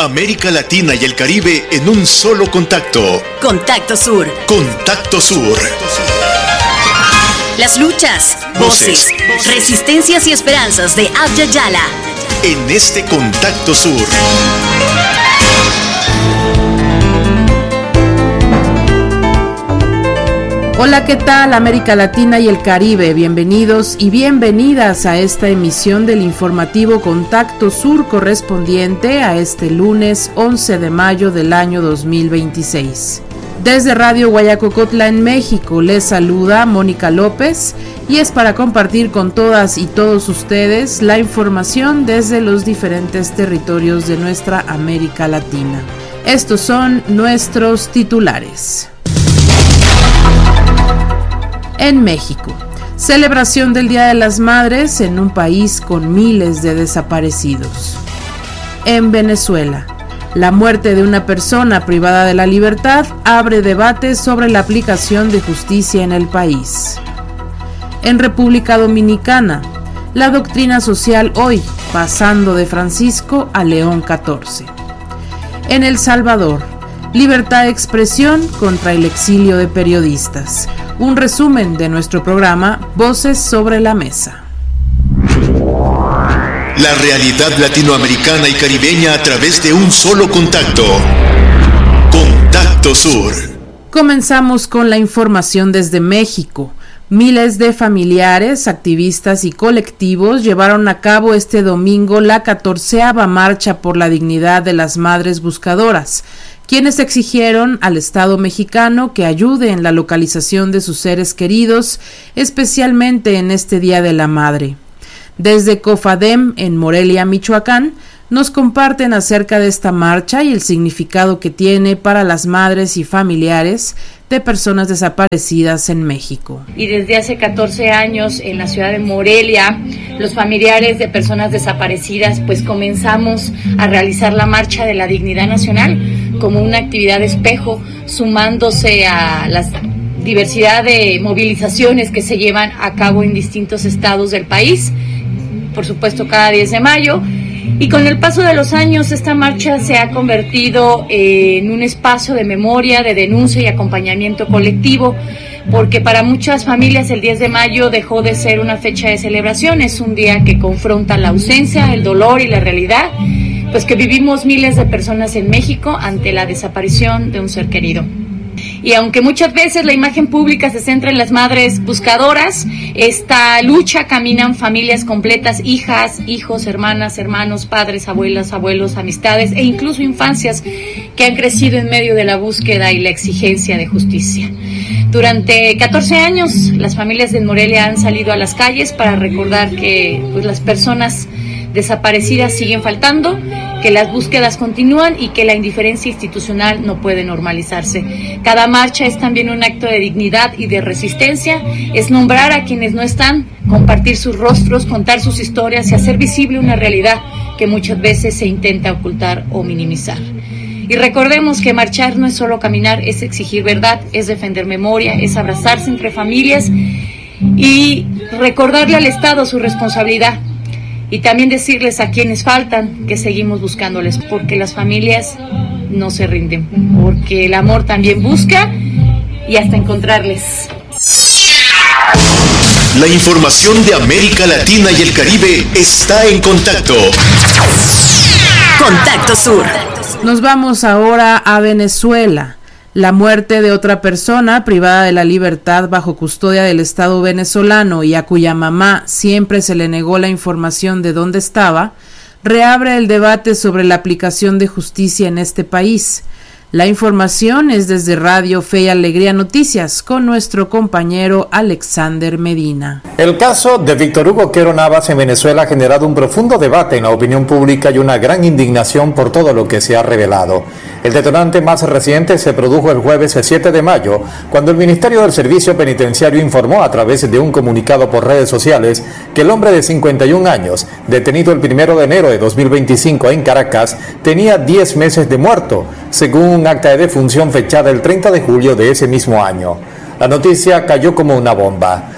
América Latina y el Caribe en un solo contacto. Contacto Sur. Contacto Sur. Las luchas, voces, resistencias y esperanzas de Abya Yala. En este Contacto Sur. Hola, ¿qué tal América Latina y el Caribe? Bienvenidos y bienvenidas a esta emisión del informativo Contacto Sur correspondiente a este lunes 11 de mayo del año 2026. Desde Radio Guayacocotla en México les saluda Mónica López y es para compartir con todas y todos ustedes la información desde los diferentes territorios de nuestra América Latina. Estos son nuestros titulares. En México, celebración del Día de las Madres en un país con miles de desaparecidos. En Venezuela, la muerte de una persona privada de la libertad abre debate sobre la aplicación de justicia en el país. En República Dominicana, la doctrina social hoy, pasando de Francisco a León XIV. En El Salvador, libertad de expresión contra el exilio de periodistas. Un resumen de nuestro programa Voces sobre la Mesa. La realidad latinoamericana y caribeña a través de un solo contacto. Contacto Sur. Comenzamos con la información desde México. Miles de familiares, activistas y colectivos llevaron a cabo este domingo la 14ª Marcha por la Dignidad de las Madres Buscadoras, quienes exigieron al Estado mexicano que ayude en la localización de sus seres queridos, especialmente en este Día de la Madre. Desde COFADEM, en Morelia, Michoacán, nos comparten acerca de esta marcha y el significado que tiene para las madres y familiares de personas desaparecidas en México. Y desde hace 14 años en la ciudad de Morelia, los familiares de personas desaparecidas pues comenzamos a realizar la Marcha de la Dignidad Nacional como una actividad de espejo, sumándose a la diversidad de movilizaciones que se llevan a cabo en distintos estados del país, por supuesto cada 10 de mayo. Y con el paso de los años, esta marcha se ha convertido en un espacio de memoria, de denuncia y acompañamiento colectivo, porque para muchas familias el 10 de mayo dejó de ser una fecha de celebración, es un día que confronta la ausencia, el dolor y la realidad, pues que vivimos miles de personas en México ante la desaparición de un ser querido. Y aunque muchas veces la imagen pública se centra en las madres buscadoras, esta lucha caminan familias completas, hijas, hijos, hermanas, hermanos, padres, abuelas, abuelos, amistades e incluso infancias que han crecido en medio de la búsqueda y la exigencia de justicia. Durante 14 años, las familias de Morelia han salido a las calles para recordar que pues, las personas desaparecidas siguen faltando, que las búsquedas continúan y que la indiferencia institucional no puede normalizarse. Cada marcha es también un acto de dignidad y de resistencia, es nombrar a quienes no están, compartir sus rostros, contar sus historias y hacer visible una realidad que muchas veces se intenta ocultar o minimizar. Y recordemos que marchar no es solo caminar, es exigir verdad, es defender memoria, es abrazarse entre familias y recordarle al Estado su responsabilidad. Y también decirles a quienes faltan que seguimos buscándoles, porque las familias no se rinden, porque el amor también busca y hasta encontrarles. La información de América Latina y el Caribe está en contacto. Contacto Sur. Nos vamos ahora a Venezuela. La muerte de otra persona privada de la libertad bajo custodia del Estado venezolano y a cuya mamá siempre se le negó la información de dónde estaba, reabre el debate sobre la aplicación de justicia en este país. La información es desde Radio Fe y Alegría Noticias con nuestro compañero Alexander Medina. El caso de Víctor Hugo Quero Navas en Venezuela ha generado un profundo debate en la opinión pública y una gran indignación por todo lo que se ha revelado. El detonante más reciente se produjo el jueves 7 de mayo, cuando el Ministerio del Servicio Penitenciario informó a través de un comunicado por redes sociales que el hombre de 51 años, detenido el 1 de enero de 2025 en Caracas, tenía 10 meses de muerto, según un acta de defunción fechada el 30 de julio de ese mismo año. La noticia cayó como una bomba.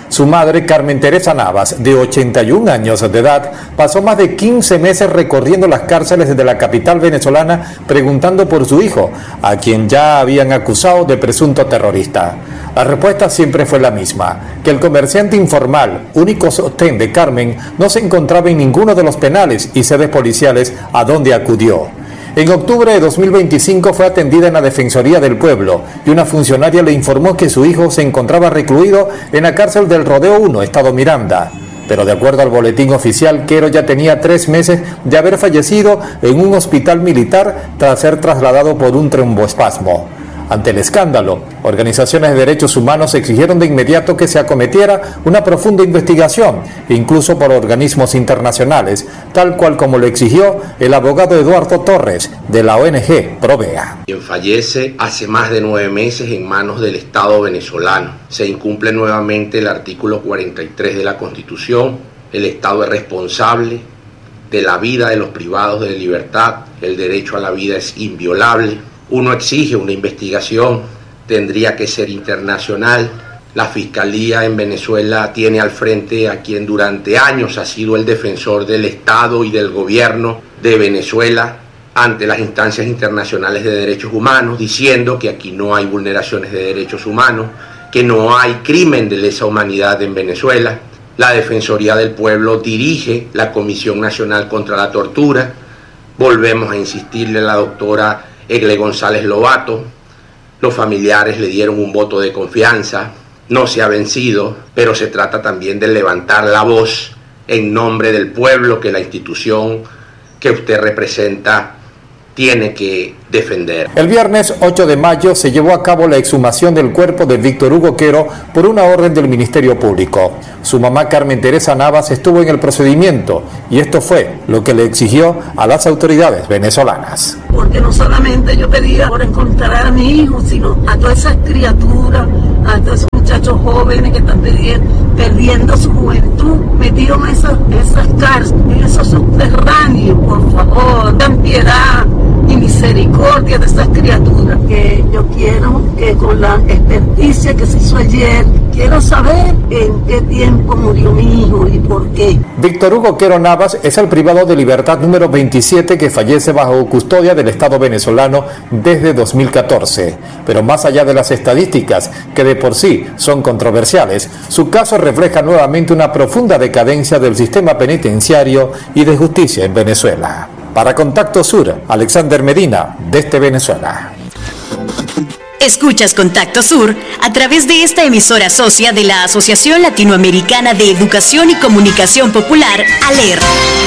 Su madre, Carmen Teresa Navas, de 81 años de edad, pasó más de 15 meses recorriendo las cárceles de la capital venezolana preguntando por su hijo, a quien ya habían acusado de presunto terrorista. La respuesta siempre fue la misma, que el comerciante informal, único sostén de Carmen, no se encontraba en ninguno de los penales y sedes policiales a donde acudió. En octubre de 2025 fue atendida en la Defensoría del Pueblo y una funcionaria le informó que su hijo se encontraba recluido en la cárcel del Rodeo 1, Estado Miranda. Pero de acuerdo al boletín oficial, Quero ya tenía 3 meses de haber fallecido en un hospital militar tras ser trasladado por un tromboespasmo. Ante el escándalo, organizaciones de derechos humanos exigieron de inmediato que se acometiera una profunda investigación, incluso por organismos internacionales, tal cual como lo exigió el abogado Eduardo Torres, de la ONG Provea. Quien fallece hace más de 9 meses en manos del Estado venezolano. Se incumple nuevamente el artículo 43 de la Constitución. El Estado es responsable de la vida de los privados de libertad. El derecho a la vida es inviolable. Uno exige una investigación, tendría que ser internacional. La Fiscalía en Venezuela tiene al frente a quien durante años ha sido el defensor del Estado y del gobierno de Venezuela ante las instancias internacionales de derechos humanos, diciendo que aquí no hay vulneraciones de derechos humanos, que no hay crimen de lesa humanidad en Venezuela. La Defensoría del Pueblo dirige la Comisión Nacional contra la Tortura. Volvemos a insistirle a la doctora Egle González Lobato. Los familiares le dieron un voto de confianza, no se ha vencido, pero se trata también de levantar la voz en nombre del pueblo que la institución que usted representa tiene que defender. El viernes 8 de mayo se llevó a cabo la exhumación del cuerpo de Víctor Hugo Quero por una orden del Ministerio Público. Su mamá, Carmen Teresa Navas, estuvo en el procedimiento y esto fue lo que le exigió a las autoridades venezolanas. Porque no solamente yo pedía por encontrar a mi hijo, sino a todas esas criaturas, a todos esos muchachos jóvenes que están perdiendo su juventud, metidos en esas cárceles, en esos subterráneos. Por favor, ten piedad y misericordia de esas criaturas. Que yo quiero que con la experticia que se hizo ayer, quiero saber en qué tiempo murió mi hijo y por qué. Víctor Hugo Quero Navas es el privado de libertad número 27 que fallece bajo custodia del Estado venezolano desde 2014. Pero más allá de las estadísticas, que de por sí son controversiales, su caso refleja nuevamente una profunda decadencia del sistema penitenciario y de justicia en Venezuela. Para Contacto Sur, Alexander Medina, desde Venezuela. Escuchas Contacto Sur a través de esta emisora socia de la Asociación Latinoamericana de Educación y Comunicación Popular, ALER.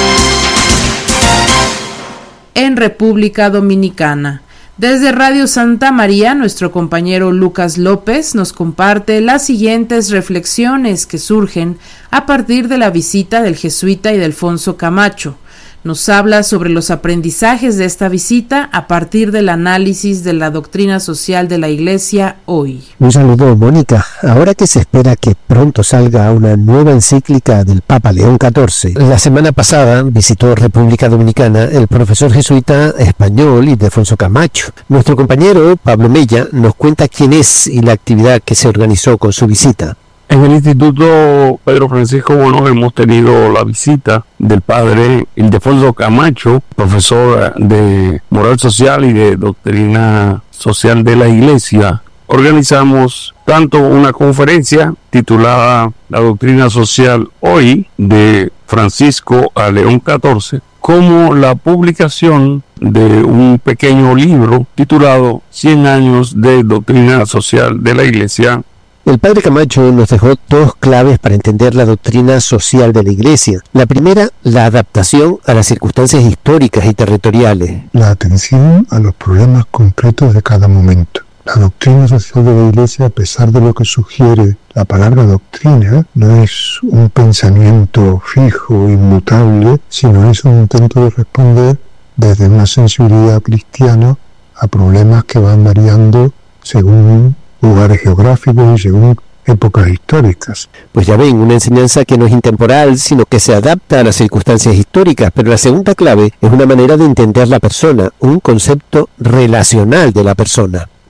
En República Dominicana. Desde Radio Santa María, nuestro compañero Lucas López nos comparte las siguientes reflexiones que surgen a partir de la visita del jesuita Ildefonso Camacho. Nos habla sobre los aprendizajes de esta visita a partir del análisis de la doctrina social de la Iglesia hoy. Un saludo, Mónica. Ahora que se espera que pronto salga una nueva encíclica del Papa León XIV, la semana pasada visitó República Dominicana el profesor jesuita español Ildefonso Camacho. Nuestro compañero Pablo Mella nos cuenta quién es y la actividad que se organizó con su visita. En el Instituto Pedro Francisco Bono hemos tenido la visita del padre Ildefonso Camacho, profesor de moral social y de doctrina social de la Iglesia. Organizamos tanto una conferencia titulada La Doctrina Social Hoy, de Francisco a León XIV, como la publicación de un pequeño libro titulado 100 años de doctrina social de la Iglesia. El padre Camacho nos dejó 2 claves para entender la doctrina social de la Iglesia. La primera, la adaptación a las circunstancias históricas y territoriales. La atención a los problemas concretos de cada momento. La doctrina social de la Iglesia, a pesar de lo que sugiere la palabra doctrina, no es un pensamiento fijo, inmutable, sino es un intento de responder desde una sensibilidad cristiana a problemas que van variando según lugares geográficos y según épocas históricas. Pues ya ven, una enseñanza que no es intemporal, sino que se adapta a las circunstancias históricas. Pero la segunda clave es una manera de entender la persona, un concepto relacional de la persona.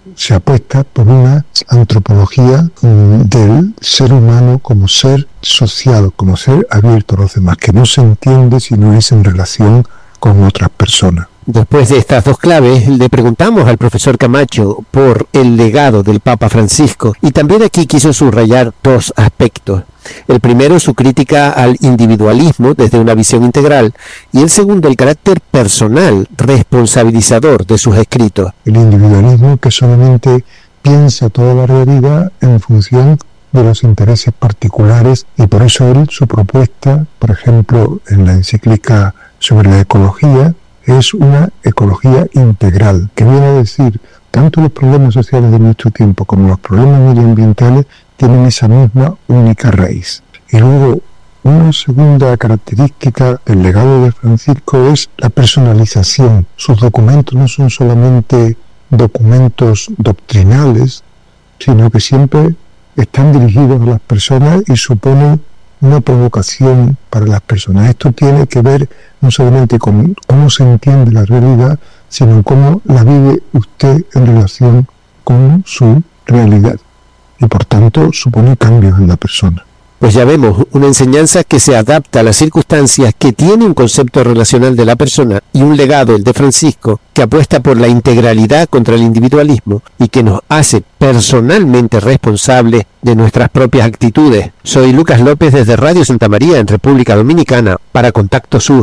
se apuesta por una antropología del ser humano como ser social, como ser abierto a los demás, que no se entiende si no es en relación con otras personas. Después de estas dos claves, le preguntamos al profesor Camacho por el legado del Papa Francisco, y también aquí quiso subrayar dos aspectos. El primero, su crítica al individualismo desde una visión integral, y el segundo, el carácter personal, responsabilizador de sus escritos. El individualismo que solamente piensa toda la realidad en función de los intereses particulares, y por eso su propuesta, por ejemplo, en la encíclica sobre la ecología, es una ecología integral, que viene a decir, tanto los problemas sociales de nuestro tiempo como los problemas medioambientales tienen esa misma única raíz. Y luego, una segunda característica del legado de Francisco es la personalización. Sus documentos no son solamente documentos doctrinales, sino que siempre están dirigidos a las personas y suponen una provocación para las personas. Esto tiene que ver no solamente con cómo se entiende la realidad, sino cómo la vive usted en relación con su realidad. Y por tanto supone cambios en la persona. Pues ya vemos, una enseñanza que se adapta a las circunstancias, que tiene un concepto relacional de la persona y un legado, el de Francisco, que apuesta por la integralidad contra el individualismo y que nos hace personalmente responsables de nuestras propias actitudes. Soy Lucas López desde Radio Santa María en República Dominicana para Contacto Sur.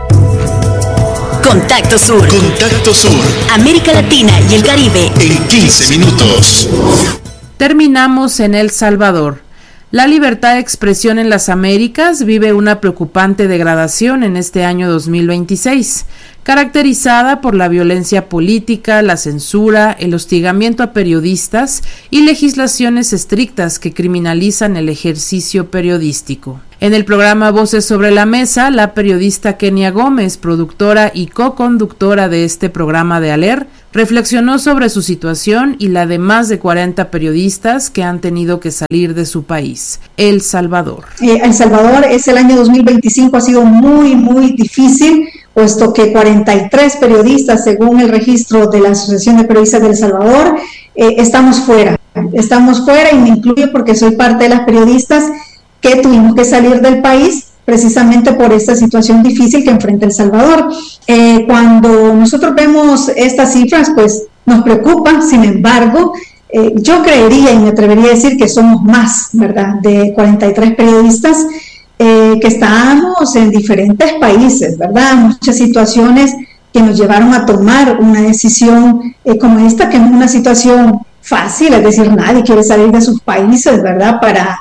Contacto Sur. Contacto Sur. América Latina y el Caribe. En 15 minutos. Terminamos en El Salvador. La libertad de expresión en las Américas vive una preocupante degradación en este año 2026, caracterizada por la violencia política, la censura, el hostigamiento a periodistas y legislaciones estrictas que criminalizan el ejercicio periodístico. En el programa Voces sobre la Mesa, la periodista Kenia Gómez, productora y co-conductora de este programa de ALER, reflexionó sobre su situación y la de más de 40 periodistas que han tenido que salir de su país, El Salvador. El Salvador, el año 2025 ha sido muy, muy difícil, puesto que 43 periodistas, según el registro de la Asociación de Periodistas de El Salvador, estamos fuera y me incluyo porque soy parte de las periodistas que tuvimos que salir del país precisamente por esta situación difícil que enfrenta El Salvador. Cuando nosotros vemos estas cifras, pues nos preocupa. Sin embargo, yo creería y me atrevería a decir que somos más, ¿verdad?, de 43 periodistas que estamos en diferentes países, ¿verdad? Muchas situaciones que nos llevaron a tomar una decisión como esta, que no es una situación fácil, es decir, nadie quiere salir de sus países, ¿verdad?, para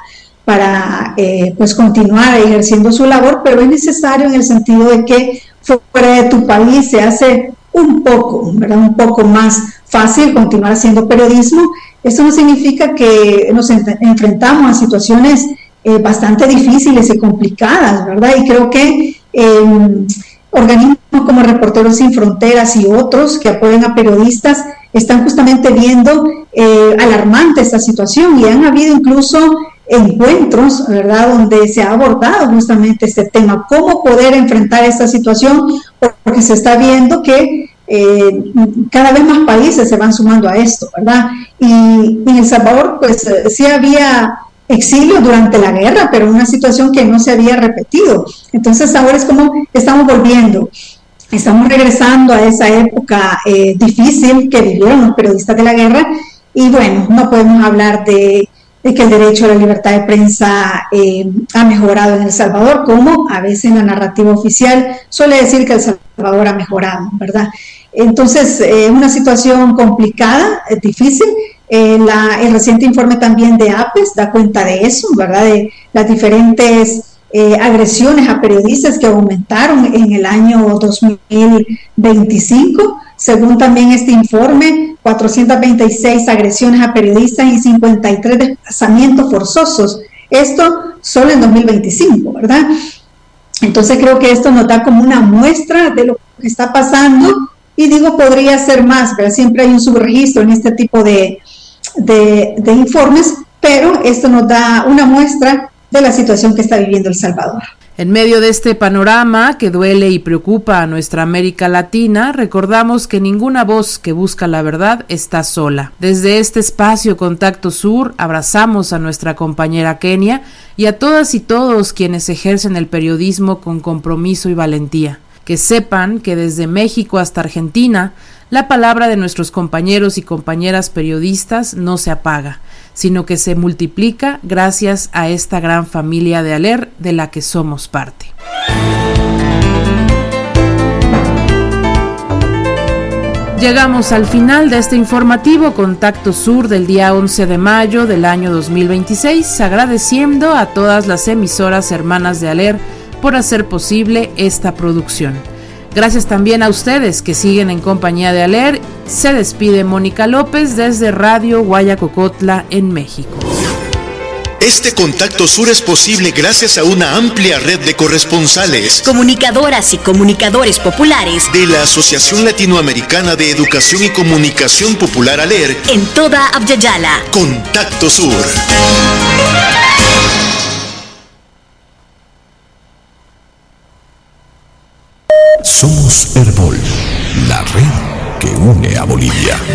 pues continuar ejerciendo su labor, pero es necesario en el sentido de que fuera de tu país se hace un poco más fácil continuar haciendo periodismo. Esto no significa que nos enfrentamos a situaciones bastante difíciles y complicadas, ¿verdad? Y creo que organismos como Reporteros Sin Fronteras y otros que apoyan a periodistas están justamente viendo alarmante esta situación, y han habido incluso encuentros, ¿verdad?, donde se ha abordado justamente este tema, cómo poder enfrentar esta situación, porque se está viendo que cada vez más países se van sumando a esto, ¿verdad? Y en El Salvador, pues sí había exilio durante la guerra, pero una situación que no se había repetido. Entonces ahora es como estamos volviendo, estamos regresando a esa época difícil que vivieron los periodistas de la guerra, y bueno, no podemos hablar de que el derecho a la libertad de prensa ha mejorado en El Salvador, como a veces la narrativa oficial suele decir que El Salvador ha mejorado, ¿verdad? Entonces, es una situación complicada, difícil. El reciente informe también de APES da cuenta de eso, ¿verdad?, de las diferentes agresiones a periodistas que aumentaron en el año 2025. Según también este informe, 426 agresiones a periodistas y 53 desplazamientos forzosos. Esto solo en 2025, ¿verdad? Entonces creo que esto nos da como una muestra de lo que está pasando, y digo, podría ser más, ¿verdad? Siempre hay un subregistro en este tipo de informes, pero esto nos da una muestra de la situación que está viviendo El Salvador. En medio de este panorama que duele y preocupa a nuestra América Latina, recordamos que ninguna voz que busca la verdad está sola. Desde este espacio Contacto Sur abrazamos a nuestra compañera Kenia y a todas y todos quienes ejercen el periodismo con compromiso y valentía. Que sepan que desde México hasta Argentina, la palabra de nuestros compañeros y compañeras periodistas no se apaga, sino que se multiplica gracias a esta gran familia de ALER de la que somos parte. Llegamos al final de este informativo Contacto Sur del día 11 de mayo del año 2026, agradeciendo a todas las emisoras hermanas de ALER por hacer posible esta producción. Gracias también a ustedes que siguen en compañía de ALER. Se despide Mónica López desde Radio Guayacocotla en México. Este Contacto Sur es posible gracias a una amplia red de corresponsales, comunicadoras y comunicadores populares de la Asociación Latinoamericana de Educación y Comunicación Popular ALER en toda Abya-Yala. Contacto Sur. Somos Herbol, la red que une a Bolivia.